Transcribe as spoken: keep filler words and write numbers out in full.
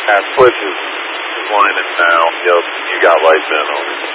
Half Switch is lining now. Yep, you got lights in on it.